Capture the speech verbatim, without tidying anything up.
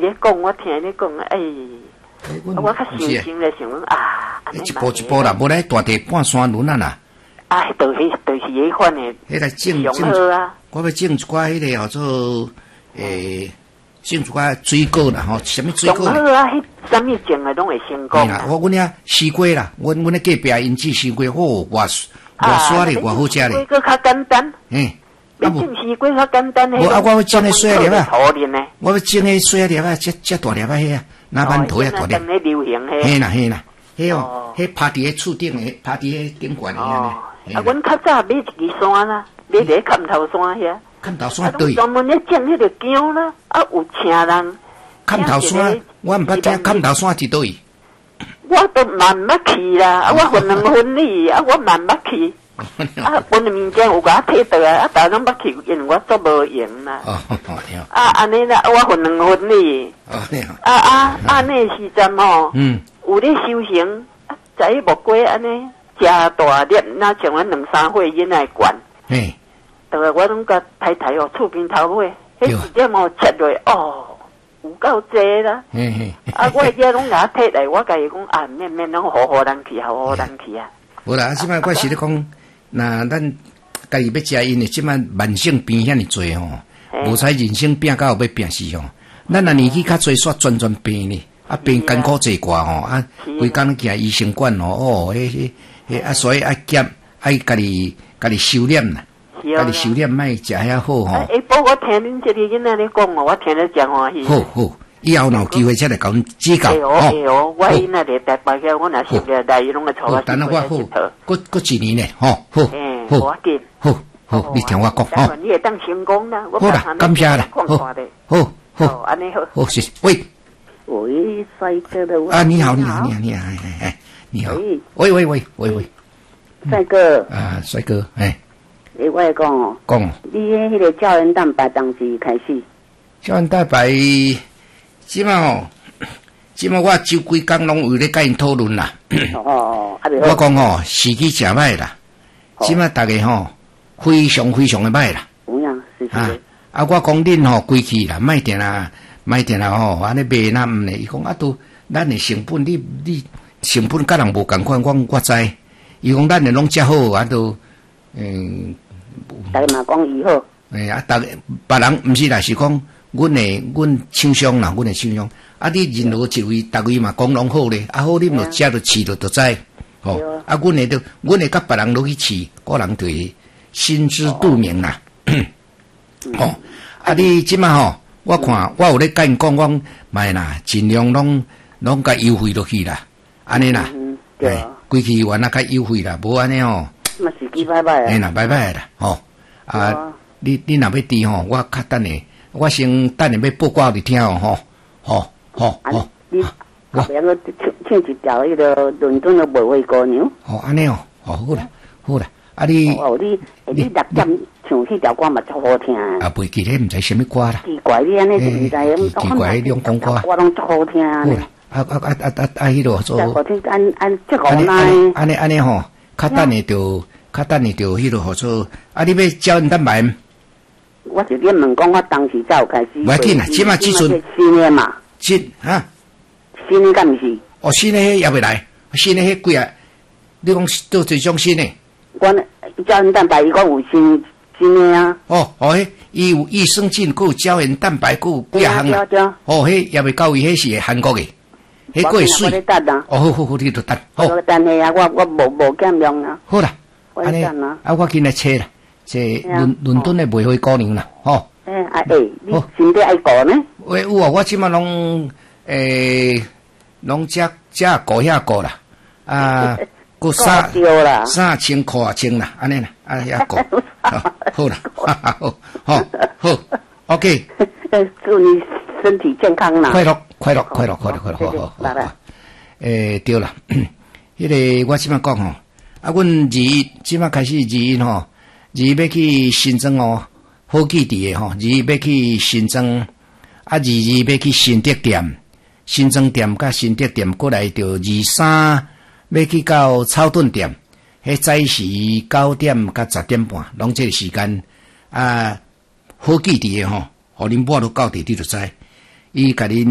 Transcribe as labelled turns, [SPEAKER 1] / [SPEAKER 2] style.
[SPEAKER 1] 咧讲，我听你讲，哎，我较心情咧想讲啊，
[SPEAKER 2] 一步一步啦，无来大地半山轮啊啦。
[SPEAKER 1] 啊，就是就是迄款诶，
[SPEAKER 2] 迄个种种啊，我要种一寡迄个叫做诶，种一寡水果啦吼，什么水果？
[SPEAKER 1] 上好啊，迄什么种诶拢会成功。
[SPEAKER 2] 啦，我阮遐西瓜啦，阮阮咧隔壁因种西瓜，哦，偌偌爽咧，偌好食咧。
[SPEAKER 1] 西瓜较简单。
[SPEAKER 2] 嘿。
[SPEAKER 1] 要种西瓜较简单。
[SPEAKER 2] 我啊，我要种迄细粒啊，我要种迄细粒啊，遮遮大粒啊，迄啊，拿馒头啊大粒。
[SPEAKER 1] 哦，流行迄。
[SPEAKER 2] 嘿啦嘿啦，迄哦，迄趴伫迄厝顶诶，趴伫迄顶悬诶安尼。
[SPEAKER 1] 啊，阮较早买一支山啦，买伫砍头山遐。
[SPEAKER 2] 砍头山对。
[SPEAKER 1] 专门咧种迄个姜啦，啊有请人。
[SPEAKER 2] 砍头山，我毋捌听砍头山伫倒位。
[SPEAKER 1] 我都慢慢去啦，啊我分两分哩，啊我慢慢去。啊，阮诶物件有甲我摕倒来，啊逐拢捌去，因为我做无用啦。
[SPEAKER 2] 哦，
[SPEAKER 1] 啊，安尼啦，我分两分哩。
[SPEAKER 2] 哦，
[SPEAKER 1] 啊啊，安尼时阵吼，
[SPEAKER 2] 嗯，
[SPEAKER 1] 有咧修行，啊，在木瓜安尼。食大粒，那像阮两三岁囡仔管，
[SPEAKER 2] 嘿，
[SPEAKER 1] 倒来我拢甲太太哦，厝边头尾，迄一点哦切落，哦，有够济啦。
[SPEAKER 2] 嘿嘿，
[SPEAKER 1] 啊，我迄拢甲我摕来，我家己讲啊，免免拢好好人去，好好人去啊。
[SPEAKER 2] 无啦，即摆我是咧讲，那咱家己要食因诶，即摆慢性病遐尼济吼，无采人生病到要病死吼，咱若年纪较济，煞专专病呢，啊病艰苦济寡吼，啊规工行医生馆吼，哦，迄迄。诶，啊，所以爱减，爱家己家己收敛啦，家己收敛，莫食遐好吼。
[SPEAKER 1] 哎，不，我听恁这个囡仔咧讲哦，我听了真欢喜。
[SPEAKER 2] 好好，以后若有机会再来甲阮指教。
[SPEAKER 1] 哎哦，哎哦，我囡仔咧台北个，我若是个来，伊拢会带我去。
[SPEAKER 2] 等下我好，过过一年咧，吼，好，
[SPEAKER 1] 好，
[SPEAKER 2] 好，好，你听我讲，吼。
[SPEAKER 1] 你会当成功啦，
[SPEAKER 2] 好啦，感谢啦，好，好，好，
[SPEAKER 1] 安尼好，
[SPEAKER 2] 好，谢谢。喂，
[SPEAKER 1] 喂，帅哥的，
[SPEAKER 2] 啊，你好，你好，你好，你好，哎哎哎。你好，喂喂喂喂喂，
[SPEAKER 1] 帅哥
[SPEAKER 2] 啊，帅哥，哎，
[SPEAKER 1] 诶，我来讲哦，
[SPEAKER 2] 讲，
[SPEAKER 1] 你迄个胶原蛋白当时开始？
[SPEAKER 2] 胶原蛋白，即嘛吼，即嘛我周几工拢有咧甲因讨论啦。
[SPEAKER 1] 哦哦，
[SPEAKER 2] 我讲吼，时机诚歹啦，即嘛大家吼非常非常的歹啦。
[SPEAKER 1] 有影，是是。啊，
[SPEAKER 2] 啊，我讲恁吼规气啦，卖定啦，卖定啦吼，安尼卖那毋呢？伊讲啊，都咱的成本，你你。成本甲人无共款，我我知。伊讲咱诶拢食好，啊都，嗯，
[SPEAKER 1] 大家嘛讲伊好。
[SPEAKER 2] 诶啊，大别人毋是啦，是讲阮诶阮厂商啦，阮诶厂商。啊，你任何一位，逐位嘛讲拢好咧，啊好，你若食着饲着就知。吼，啊，阮诶都，阮会甲别人落去饲，个人就会心知肚明啦。吼，啊，你即马吼，我看我有咧甲因讲，我卖啦，尽量拢拢甲优惠落去啦。安尼啦，哎，规气原来较优惠啦，无安尼吼。
[SPEAKER 1] 嘛时机歹歹啊。
[SPEAKER 2] 哎啦，歹歹啦，吼。啊，你你若要滴吼，我较等下，我先等下要报告你听哦，吼，吼，吼，吼。
[SPEAKER 1] 你我两个唱唱一条迄个伦敦的玫瑰姑娘。
[SPEAKER 2] 哦，安尼哦，哦好啦，好啦，啊你。
[SPEAKER 1] 哦，你你六点唱迄条歌嘛足好听。
[SPEAKER 2] 啊，袂记咧，毋知什么歌啦。
[SPEAKER 1] 奇怪，你安尼就毋知。
[SPEAKER 2] 奇怪，迄种讲歌。
[SPEAKER 1] 我拢足好听。
[SPEAKER 2] 好啦。啊啊啊啊啊啊！迄落做，
[SPEAKER 1] 安安即个
[SPEAKER 2] 安尼安尼安尼吼，较等下就较等下就迄落好做。啊，你要胶原蛋白？
[SPEAKER 1] 我是咧问讲，我当时才有开始。
[SPEAKER 2] 袂紧啦，即马即阵
[SPEAKER 1] 新诶嘛。
[SPEAKER 2] 新啊，
[SPEAKER 1] 新诶敢毋是？
[SPEAKER 2] 哦，新诶迄也未来，新诶迄几啊？你讲做一种新诶？
[SPEAKER 1] 我胶原蛋白伊讲有新新诶啊。
[SPEAKER 2] 哦哦，迄伊有益生菌，佮有胶原蛋白，佮有几啊项啦。哦，迄也未到伊，迄是韩国诶。迄个会水，哦，好好好，你就等，好。
[SPEAKER 1] 我等下啊，我我无无减量啦。
[SPEAKER 2] 好啦，安尼啊，我今来车啦，这伦伦敦的玫瑰姑娘啦，吼。
[SPEAKER 1] 诶，啊诶，你身体爱顾呢？
[SPEAKER 2] 喂，有啊，我即马拢诶，拢只只顾遐顾啦，啊，顾衫衫穿裤啊穿啦，安尼啦，啊遐顾，好啦，好，好，好 ，OK。
[SPEAKER 1] 祝你身体健康啦！
[SPEAKER 2] 快乐。快乐，快乐，快乐，快乐，好好好好。诶，对啦，迄个我即摆讲吼，啊，阮二即摆开始二吼，二要去新庄哦，好记伫诶吼，二要去新庄，啊，二二要去新德店，新庄店甲新德店过来就二三要去到草顿店，迄早时九點甲十點半，攏即個時間啊，好記伫诶吼，互恁抹都到地，你就知，伊甲恁。